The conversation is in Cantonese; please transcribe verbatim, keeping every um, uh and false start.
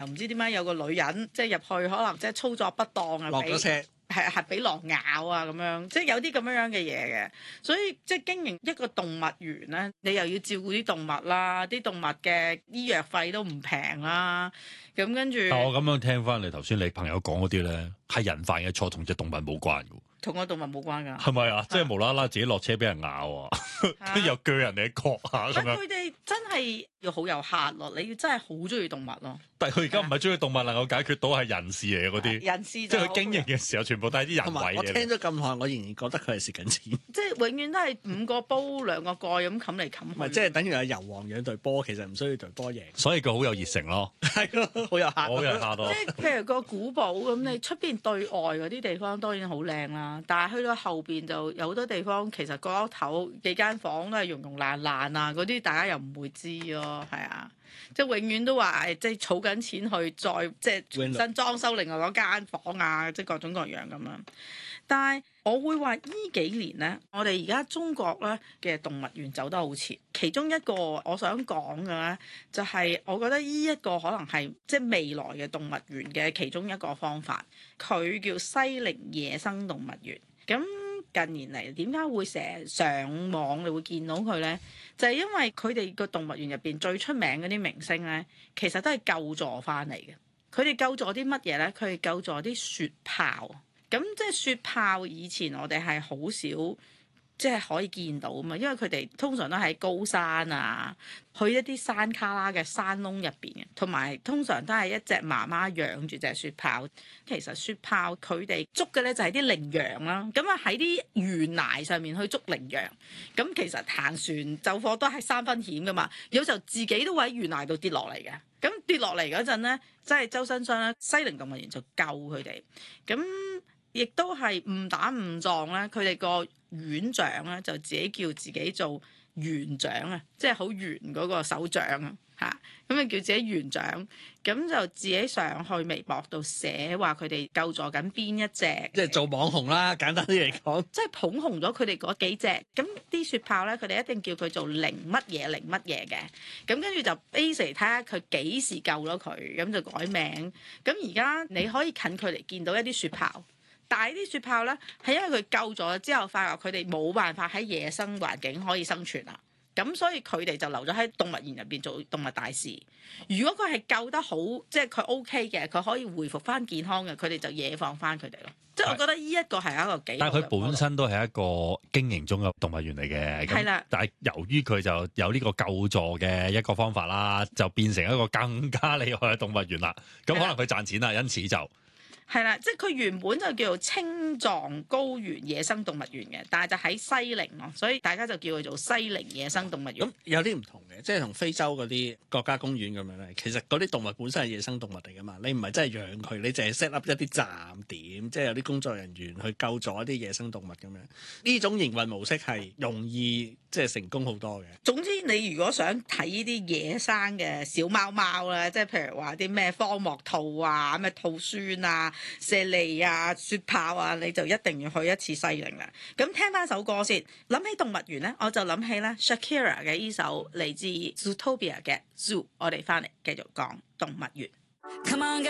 唔知點解有個女人即係入去，可能即係操作不當啊， 落咗車， 係係俾狼咬啊咁樣，即係有啲咁樣樣嘅嘢嘅。所以即係經營一個動物園咧，你又要照顧啲動物啦，啲動物嘅醫藥費都唔平啦。咁跟住， 但我咁樣聽翻你頭先你朋友講嗰啲咧，係人犯嘅錯，同隻動物冇關嘅。 同個動物冇關㗎， 係咪啊？即係無啦啦自己落車俾人咬啊，跟住又鋸人哋角下咁樣。 佢哋真係要好有客咯，你要真係好中意動物咯。 但係佢而家唔係中意動物能夠解決到係人事嚟嘅嗰啲， 人事即係佢經營嘅時候全部都係啲人為嘢。 我聽咗咁耐，我仍然覺得佢係蝕緊錢。 即係永遠都係五個煲兩個蓋咁冚嚟冚去。 唔係，即係等於有油王養隊波，其實唔需要隊波贏。 所以佢好有熱誠咯， 係咯，好有客， 好有客咯。 即係譬如個古堡咁，你出邊對外嗰啲地方當然好靚啦，但係去到後邊就有好多地方其實角落頭幾間房都係溶溶爛爛啊，嗰啲大家又唔會知咯，係啊。即係永遠都話誒，即係儲緊錢去再即係重新裝修另外嗰間房啊，即係各種各樣咁樣。但係我會話呢幾年咧，我哋而家中國咧嘅動物園走得好前。其中一個我想講嘅咧，就係我覺得呢一個可能係即係未來嘅動物園嘅其中一個方法。佢叫西寧野生動物園。咁近年嚟點解會成日上網你會見到佢呢？就係因為佢哋個動物園入邊最出名嗰啲明星呢，其實都係救助翻嚟嘅。佢哋救助啲乜嘢呢？佢哋救助啲雪豹。咁即係雪豹，以前我哋係好少即係可以見到啊嘛，因為佢哋通常都喺高山啊，去一啲山卡拉嘅山窿入邊嘅，同埋通常都係一隻媽媽養住隻雪豹。其實雪豹佢哋捉嘅咧就係啲羚羊啦，咁啊喺啲懸崖上面去捉羚羊，咁其實行船走火都係三分險噶嘛，有時候自己都會喺懸崖度跌落嚟嘅。咁跌落嚟嗰陣咧，即係周身傷咧，西寧動物園就救佢哋，咁亦都係誤打誤撞咧，佢哋個園長咧就自己叫自己做園長啊，即係好圓嗰個手掌啊嚇，咁啊叫自己園長，咁就自己上去微博度寫話佢哋救助緊邊一隻， 即係做網紅啦，簡單啲嚟講， 即係捧紅咗佢哋嗰幾隻。咁啲雪豹咧，佢哋一定叫佢做零乜嘢零乜嘢嘅，咁跟住就 base 嚟睇下佢幾時救咗佢，咁就改名。咁而家你可以近距離見到一啲雪豹。但係啲雪豹咧，係因為佢救咗之後，發覺佢哋冇辦法喺野生環境可以生存啦。咁所以佢哋就留咗喺動物園入邊做動物大使。如果佢係救得好，即係佢 OK 嘅，佢可以恢復翻健康嘅，佢哋就野放翻佢哋咯。即係我覺得呢一個係一個幾， 但係佢本身都係一個經營中嘅動物園嚟嘅。 係啦。 但係由於佢就有呢個救助嘅一個方法啦，就變成一個更加厲害嘅動物園啦。咁可能佢賺錢啦，因此就。 係啦，即係佢原本就叫做青藏高原野生動物園嘅，但係就喺西寧咯，所以大家就叫佢做西寧野生動物園。 咁有啲唔同嘅，即係同非洲嗰啲國家公園咁樣咧。其實嗰啲動物本身係野生動物嚟噶嘛，你唔係真係養佢，你淨係 set up 一啲站點，即係有啲工作人員去救助一啲野生動物咁樣。呢種營運模式係容易即係成功好多嘅。 總之，你如果想睇呢啲野生嘅小貓貓咧，即係譬如話啲咩荒漠兔啊、咩兔猻啊、猞猁啊、雪豹啊，你就一定要去一次西寧啦。咁聽翻首歌先，諗起動物園咧，我就諗起咧 Shakira 嘅呢首嚟自 Zootopia 嘅 Zoo。我哋翻嚟繼續講動物園。Come on,